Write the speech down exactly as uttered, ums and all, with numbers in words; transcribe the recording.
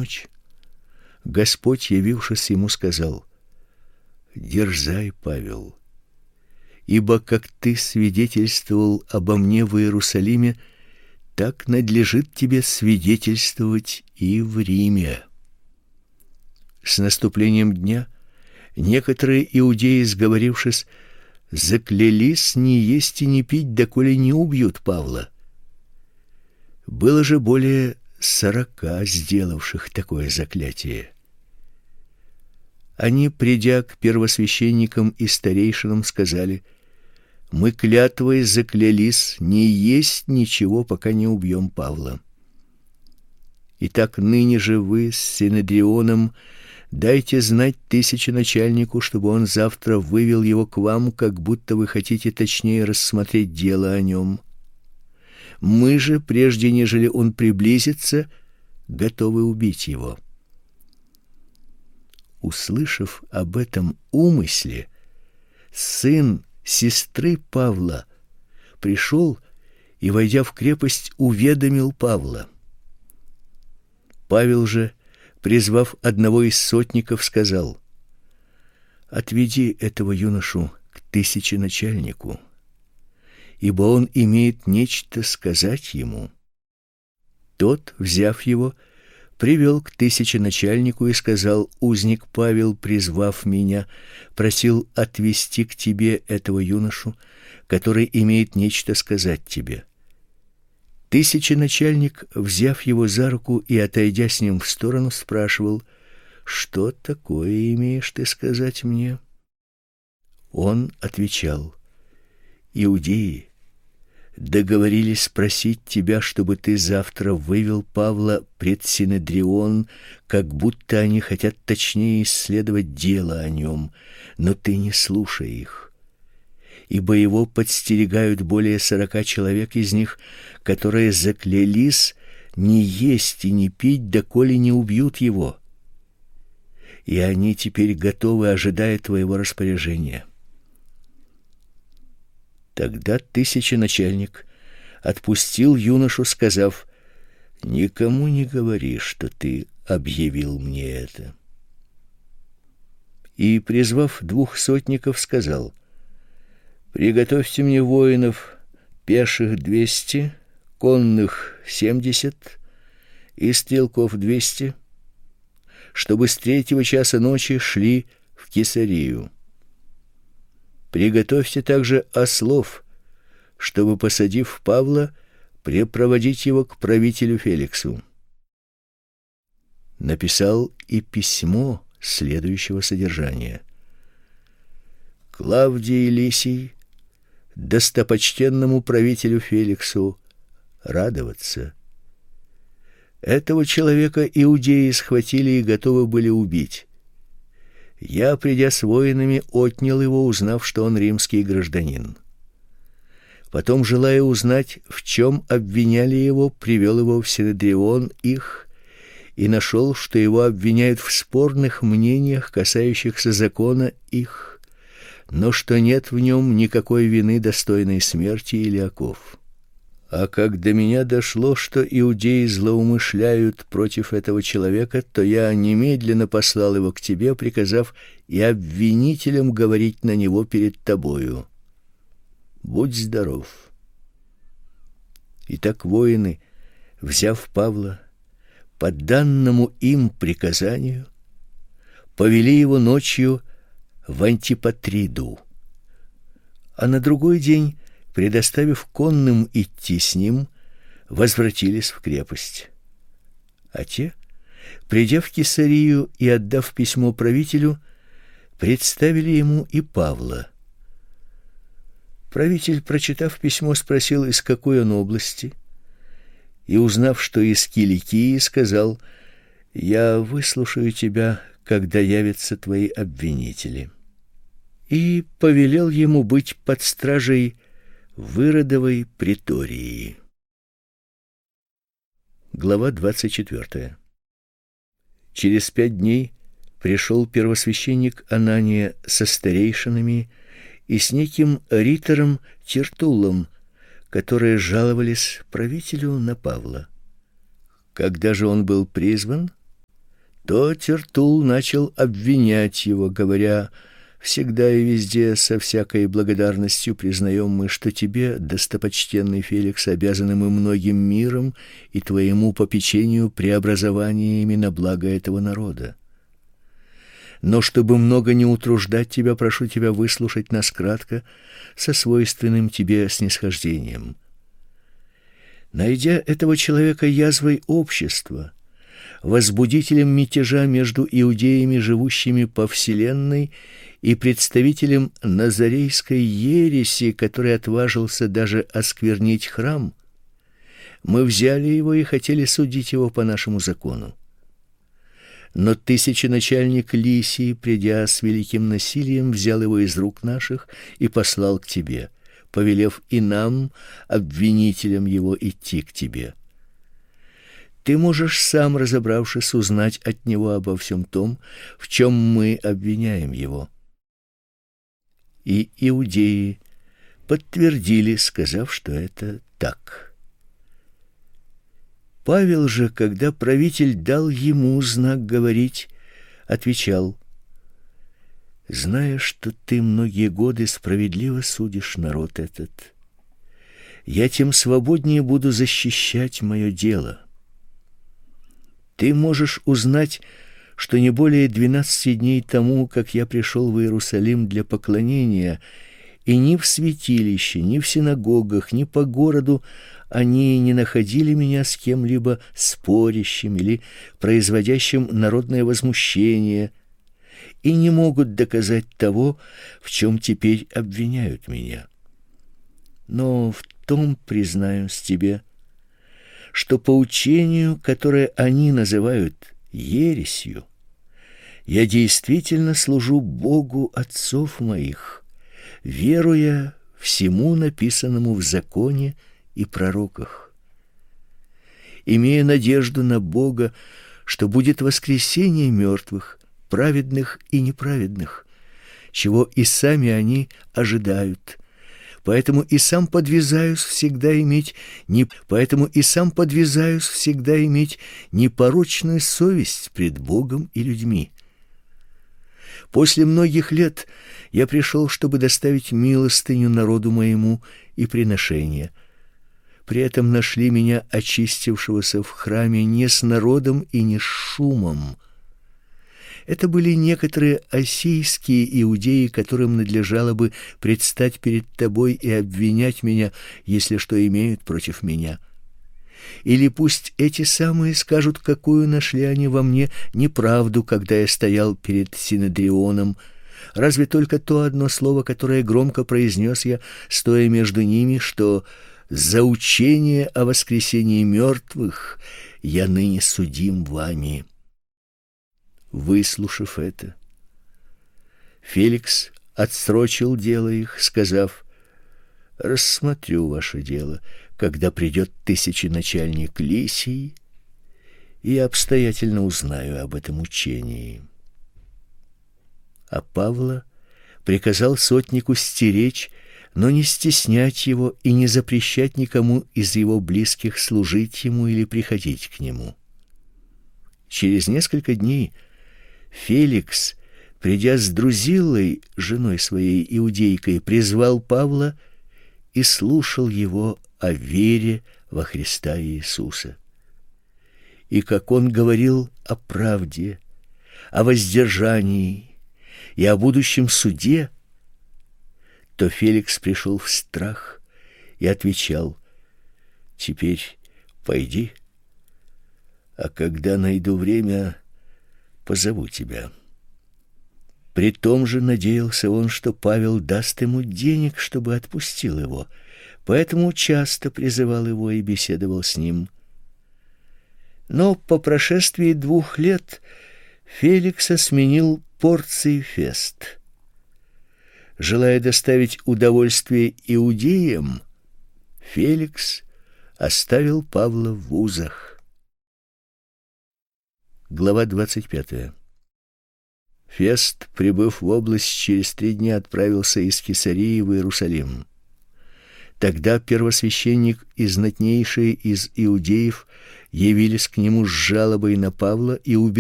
ночь Господь, явившись ему, сказал: «Дерзай, Павел, ибо как ты свидетельствовал обо мне в Иерусалиме, так надлежит тебе свидетельствовать и в Риме». С наступлением дня некоторые иудеи, сговорившись, заклялись не есть и не пить, доколе не убьют Павла. Было же более сорока сделавших такое заклятие. Они, придя к первосвященникам и старейшинам, сказали: «Мы клятвой заклялись не есть ничего, пока не убьем Павла. Итак, ныне же вы с Синедрионом дайте знать тысяченачальнику, чтобы он завтра вывел его к вам, как будто вы хотите точнее рассмотреть дело о нем. Мы же, прежде нежели он приблизится, готовы убить его». Услышав об этом умысле, сын сестры Павла пришел и, войдя в крепость, уведомил Павла. Павел же, призвав одного из сотников, сказал: «Отведи этого юношу к тысяченачальнику, ибо он имеет нечто сказать ему». Тот, взяв его, привел к тысяченачальнику и сказал: «Узник Павел, призвав меня, просил отвести к тебе этого юношу, который имеет нечто сказать тебе». Тысяченачальник, взяв его за руку и отойдя с ним в сторону, спрашивал: «Что такое имеешь ты сказать мне?» Он отвечал: «Иудеи договорились спросить тебя, чтобы ты завтра вывел Павла пред Синедрион, как будто они хотят точнее исследовать дело о нем, но ты не слушай их, ибо его подстерегают более сорока человек из них, которые заклялись не есть и не пить, доколе не убьют его, и они теперь готовы, ожидая твоего распоряжения». Тогда тысяченачальник отпустил юношу, сказав: «Никому не говори, что ты объявил мне это». И, призвав двух сотников, сказал: «Приготовьте мне воинов, пеших двести, конных семьдесят и стрелков двести, чтобы с третьего часа ночи шли в Кесарию. Приготовьте также ослов, чтобы, посадив Павла, препроводить его к правителю Феликсу». Написал и письмо следующего содержания: «Клавдий Лисий, достопочтенному правителю Феликсу, радоваться. Этого человека иудеи схватили и готовы были убить. Я, придя с воинами, отнял его, узнав, что он римский гражданин. Потом, желая узнать, в чем обвиняли его, привел его в Синедрион их и нашел, что его обвиняют в спорных мнениях, касающихся закона их, но что нет в нем никакой вины, достойной смерти или оков. А как до меня дошло, что иудеи злоумышляют против этого человека, то я немедленно послал его к тебе, приказав и обвинителям говорить на него перед тобою. Будь здоров». Итак, воины, взяв Павла, по данному им приказанию, повели его ночью в Антипатриду, а на другой день, предоставив конным идти с ним, возвратились в крепость. А те, придя в Кесарию и отдав письмо правителю, представили ему и Павла. Правитель, прочитав письмо, спросил, из какой он области, и, узнав, что из Киликии, сказал: «Я выслушаю тебя, когда явятся твои обвинители». И повелел ему быть под стражей в Иродовой притории. Глава двадцать четвёртая. Через пять дней пришел первосвященник Анания со старейшинами и с неким ритором Тертуллом, которые жаловались правителю на Павла. Когда же он был призван, то Тертулл начал обвинять его, говоря: «Всегда и везде со всякой благодарностью признаем мы, что тебе, достопочтенный Феликс, обязаны мы многим миром и твоему попечению преобразованиями на благо этого народа. Но чтобы много не утруждать тебя, прошу тебя выслушать нас кратко, со свойственным тебе снисхождением. Найдя этого человека язвой общества, возбудителем мятежа между иудеями, живущими по вселенной, и представителем назарейской ереси, который отважился даже осквернить храм, мы взяли его и хотели судить его по нашему закону. Но тысяченачальник Лисий, придя с великим насилием, взял его из рук наших и послал к тебе, повелев и нам, обвинителям его, идти к тебе. Ты можешь сам, разобравшись, узнать от него обо всем том, в чем мы обвиняем его». И иудеи подтвердили, сказав, что это так. Павел же, когда правитель дал ему знак говорить, отвечал: «Зная, что ты многие годы справедливо судишь народ этот, я тем свободнее буду защищать мое дело. Ты можешь узнать, что не более двенадцати дней тому, как я пришел в Иерусалим для поклонения, и ни в святилище, ни в синагогах, ни по городу они не находили меня с кем-либо спорящим или производящим народное возмущение, и не могут доказать того, в чем теперь обвиняют меня. Но в том признаюсь тебе, что по учению, которое они называют ересью, я действительно служу Богу отцов моих, веруя всему написанному в законе и пророках, имея надежду на Бога, что будет воскресение мертвых, праведных и неправедных, чего и сами они ожидают. Поэтому и сам подвязаюсь всегда иметь не поэтому и сам подвязаюсь всегда иметь непорочную совесть пред Богом и людьми. После многих лет я пришел, чтобы доставить милостыню народу моему и приношение. При этом нашли меня очистившегося в храме не с народом и не с шумом. Это были некоторые ассийские иудеи, которым надлежало бы предстать перед тобой и обвинять меня, если что имеют против меня. Или пусть эти самые скажут, какую нашли они во мне неправду, когда я стоял перед Синедрионом. Разве только то одно слово, которое громко произнес я, стоя между ними, что за учение о воскресении мертвых я ныне судим вами». Выслушав это, Феликс отсрочил дело их, сказав: «Рассмотрю ваше дело, когда придет тысяченачальник Лисий, и обстоятельно узнаю об этом учении». А Павла приказал сотнику стеречь, но не стеснять его и не запрещать никому из его близких служить ему или приходить к нему. Через несколько дней Феликс, придя с Друзиллой, женой своей иудейкой, призвал Павла и слушал его о вере во Христа Иисуса. И как он говорил о правде, о воздержании и о будущем суде, то Феликс пришел в страх и отвечал: «Теперь пойди, а когда найду время, позову тебя». При том же надеялся он, что Павел даст ему денег, чтобы отпустил его, поэтому часто призывал его и беседовал с ним. Но по прошествии двух лет Феликса сменил Порций Фест. Желая доставить удовольствие иудеям, Феликс оставил Павла в узах. Глава двадцать пятая. Фест, прибыв в область, через три дня отправился из Кесарии в Иерусалим. Тогда первосвященник и знатнейшие из иудеев явились к нему с жалобой на Павла и убежали